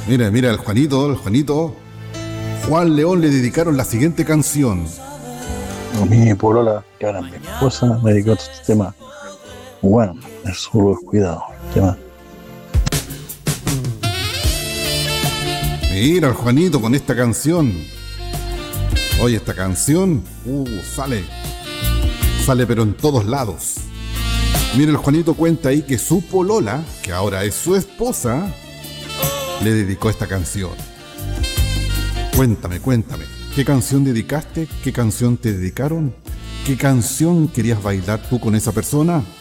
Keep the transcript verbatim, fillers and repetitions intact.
Mira, mira, el Juanito, el Juanito. Juan León le dedicaron la siguiente canción. A mi polola, que ahora mi esposa, me dedicó a este tema. Bueno, es su cuidado. Tema. Mira, el Juanito con esta canción. Oye, esta canción, uh, sale. Sale pero en todos lados. Mira, el Juanito cuenta ahí que su polola, que ahora es su esposa, le dedicó esta canción. Cuéntame, cuéntame. ¿Qué canción dedicaste? ¿Qué canción te dedicaron? ¿Qué canción querías bailar tú con esa persona?